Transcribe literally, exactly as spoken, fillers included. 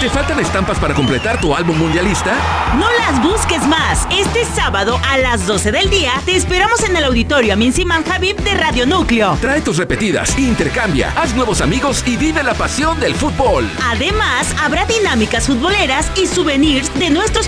¿Te faltan estampas para completar tu álbum mundialista? No las busques más. Este sábado a las doce del día te esperamos en el auditorio Amin Siman Habib de Radio Núcleo. Trae tus repetidas, intercambia, haz nuevos amigos y vive la pasión del fútbol. Además, habrá dinámicas futboleras y souvenirs de nuestros